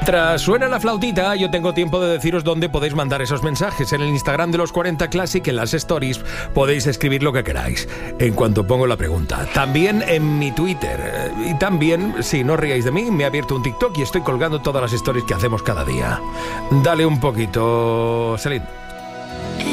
Tras suena la flautita, yo tengo tiempo de deciros dónde podéis mandar esos mensajes. En el Instagram de los 40 Classic, en las stories, podéis escribir lo que queráis, en cuanto pongo la pregunta. También en mi Twitter. Y también, si no os ríais de mí, me he abierto un TikTok y estoy colgando todas las stories que hacemos cada día. Dale un poquito, Celine.